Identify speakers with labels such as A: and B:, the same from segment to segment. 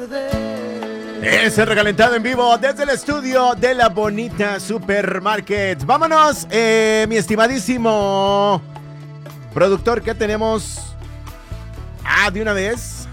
A: Es el recalentado en vivo desde el estudio de La Bonita Supermarket. Vámonos, mi estimadísimo productor, ¿qué tenemos? De una vez.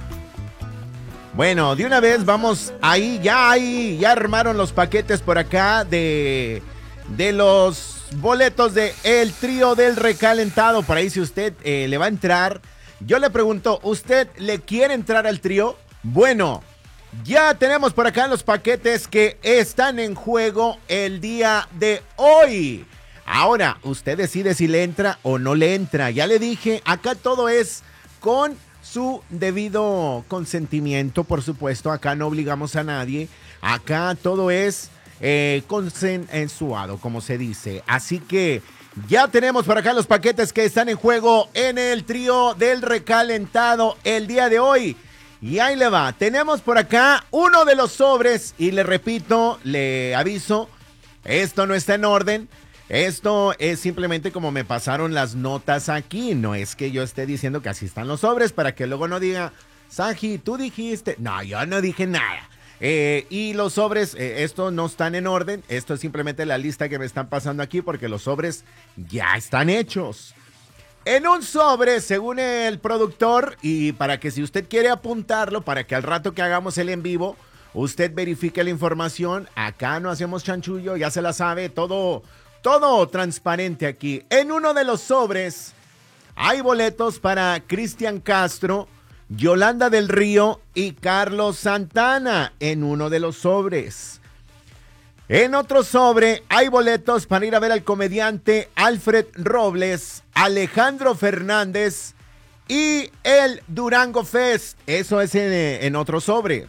A: Bueno, de una vez vamos ahí, ya armaron los paquetes por acá de los boletos de el trío del recalentado. Por ahí si usted le va a entrar, yo le pregunto, ¿usted le quiere entrar al trío? Bueno, ya tenemos por acá los paquetes que están en juego el día de hoy. Ahora, usted decide si le entra o no le entra. Ya le dije, acá todo es con su debido consentimiento, por supuesto. Acá no obligamos a nadie. Acá todo es consensuado, como se dice. Así que ya tenemos por acá los paquetes que están en juego en el trío del recalentado el día de hoy. Y ahí le va, tenemos por acá uno de los sobres y le repito, le aviso, esto no está en orden, esto es simplemente como me pasaron las notas aquí, no es que yo esté diciendo que así están los sobres para que luego no diga, Saji, tú dijiste, no, yo no dije nada. Y los sobres, estos no están en orden, esto es simplemente la lista que me están pasando aquí porque los sobres ya están hechos. En un sobre, según el productor, y para que si usted quiere apuntarlo, para que al rato que hagamos el en vivo, usted verifique la información. Acá no hacemos chanchullo, ya se la sabe, todo transparente aquí. En uno de los sobres hay boletos para Cristian Castro, Yolanda del Río y Carlos Santana en uno de los sobres. En otro sobre hay boletos para ir a ver al comediante Alfred Robles, Alejandro Fernández y el Durango Fest. Eso es en otro sobre.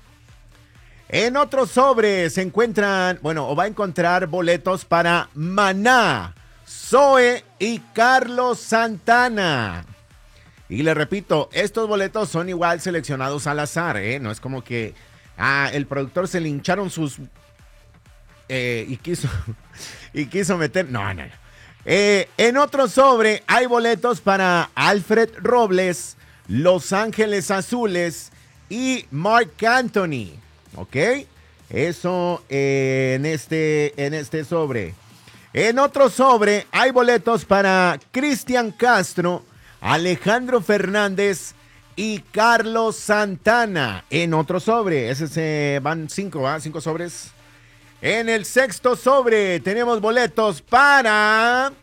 A: En otro sobre se encuentran, o va a encontrar boletos para Maná, Zoe y Carlos Santana. Y le repito, estos boletos son igual seleccionados al azar, ¿eh? No es como que el productor se le hincharon sus... y quiso meter... No. En otro sobre hay boletos para Alfred Robles, Los Ángeles Azules y Marc Anthony. ¿Ok? Eso en este sobre. En otro sobre hay boletos para Cristian Castro, Alejandro Fernández y Carlos Santana. En otro sobre. Ese se van 5 sobres. En el sexto sobre tenemos boletos para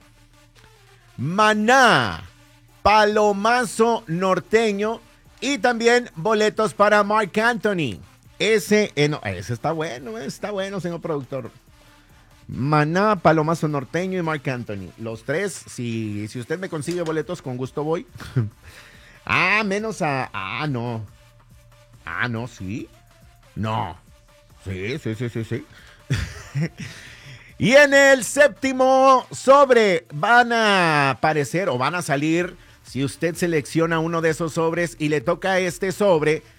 A: Maná, Palomazo Norteño y también boletos para Marc Anthony. Ese está bueno, señor productor. Maná, Palomazo Norteño y Marc Anthony. Los tres, si usted me consigue boletos, con gusto voy. Menos no. No, sí. No. Sí. Y en el séptimo sobre van a aparecer o van a salir, si usted selecciona uno de esos sobres y le toca este sobre,